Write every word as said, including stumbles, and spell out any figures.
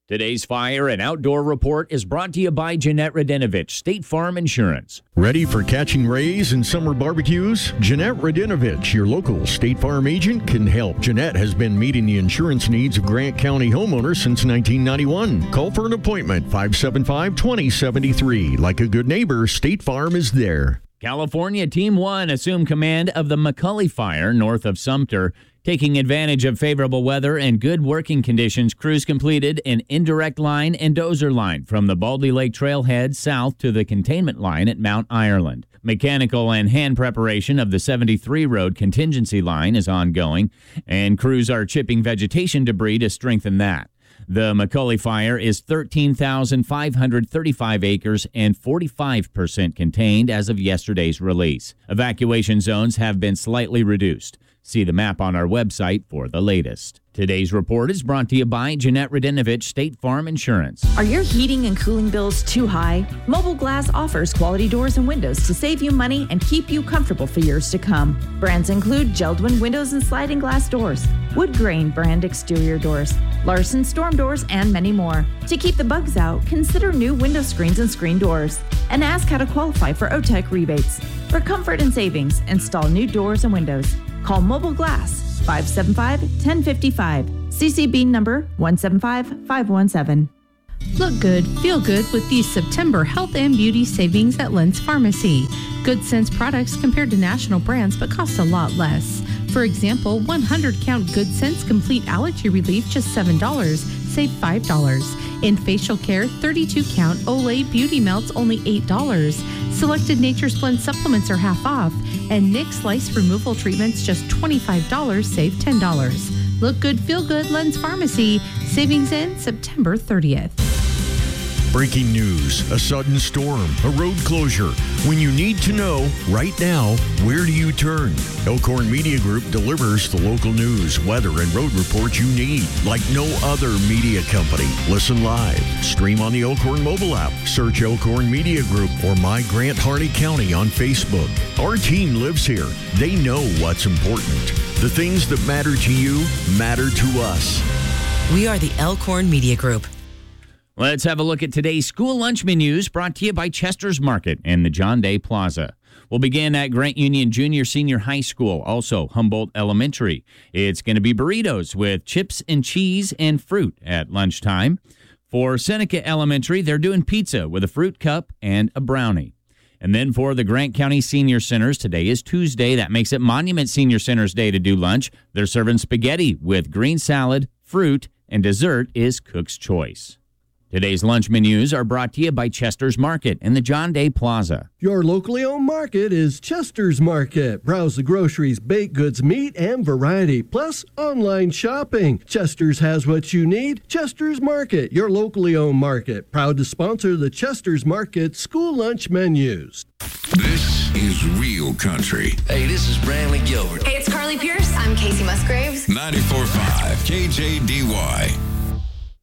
Today's Fire and Outdoor Report is brought to you by Jeanette Radinovich, State Farm Insurance. Ready for catching rays and summer barbecues? Jeanette Radinovich, your local State Farm agent, can help. Jeanette has been meeting the insurance needs of Grant County homeowners since nineteen ninety-one. Call for an appointment, five seven five, two zero seven three. Like a good neighbor, State Farm is there. California Team one assumed command of the McCully Fire north of Sumter. Taking advantage of favorable weather and good working conditions, crews completed an indirect line and dozer line from the Baldy Lake Trailhead south to the containment line at Mount Ireland. Mechanical and hand preparation of the seventy-three road contingency line is ongoing, and crews are chipping vegetation debris to strengthen that. The McCully Fire is thirteen thousand five hundred thirty-five acres and forty-five percent contained as of yesterday's release. Evacuation zones have been slightly reduced. See the map on our website for the latest. Today's report is brought to you by Jeanette Radinovich, State Farm Insurance. Are your heating and cooling bills too high? Mobile Glass offers quality doors and windows to save you money and keep you comfortable for years to come. Brands include Geldwin windows and sliding glass doors, Wood Grain brand exterior doors, Larson storm doors, and many more. To keep the bugs out, consider new window screens and screen doors, and ask how to qualify for O T E C rebates. For comfort and savings, install new doors and windows. Call Mobile Glass, five seven five, one zero five five. C C B number one seven five five one seven. Look good, feel good with these September health and beauty savings at Lens Pharmacy. Good Sense products compared to national brands but cost a lot less. For example, one hundred count Good Sense Complete Allergy Relief, just seven dollars, save five dollars. In facial care, thirty-two count Olay Beauty Melts, only eight dollars. Selected Nature's Blend supplements are half off. And N Y X Lice Removal Treatments, just twenty-five dollars, save ten dollars. Look good, feel good, Lens Pharmacy. Savings ends September thirtieth. Breaking news, a sudden storm, a road closure. When you need to know right now, where do you turn? Elkhorn Media Group delivers the local news, weather, and road reports you need like no other media company. Listen live, stream on the Elkhorn mobile app, search Elkhorn Media Group or My Grant Hardy County on Facebook. Our team lives here. They know what's important. The things that matter to you matter to us. We are the Elkhorn Media Group. Let's have a look at today's school lunch menus brought to you by Chester's Market and the John Day Plaza. We'll begin at Grant Union Junior Senior High School, also Humboldt Elementary. It's going to be burritos with chips and cheese and fruit at lunchtime. For Seneca Elementary, they're doing pizza with a fruit cup and a brownie. And then for the Grant County Senior Centers, today is Tuesday. That makes it Monument Senior Center's day to do lunch. They're serving spaghetti with green salad, fruit, and dessert is Cook's Choice. Today's lunch menus are brought to you by Chester's Market and the John Day Plaza. Your locally owned market is Chester's Market. Browse the groceries, baked goods, meat, and variety, plus online shopping. Chester's has what you need. Chester's Market, your locally owned market. Proud to sponsor the Chester's Market school lunch menus. This is Real Country. Hey, this is Brantley Gilbert. Hey, it's Carly Pierce. I'm Casey Musgraves. ninety-four point five K J D Y.